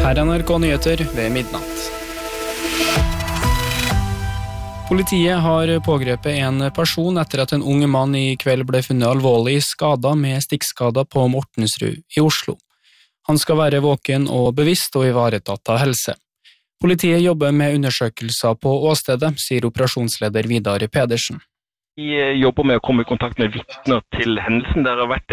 Her er NRK Nyheter ved midnatt. Politiet har pågrepet en person etter at en ung mann i kveld ble funnet alvorlig skadet med stikkskader på Mortensrud i Oslo. Han skal være våken og bevisst og ivaretatt av helse. Politiet jobber med undersøkelser på åstedet, sier operasjonsleder Vidar Pedersen. Vi jobber med å komme i kontakt med vitner til hendelsen. Det har vært